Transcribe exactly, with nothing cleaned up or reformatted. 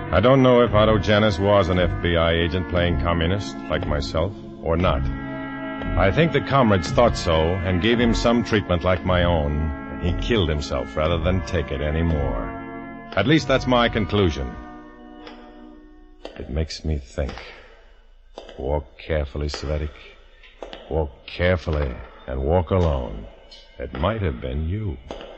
I don't know if Otto Janus was an F B I agent playing communist, like myself, or not. I think the comrades thought so and gave him some treatment like my own, and he killed himself rather than take it anymore. At least that's my conclusion. It makes me think. Walk carefully, Svetik. Walk carefully and walk alone. It might have been you.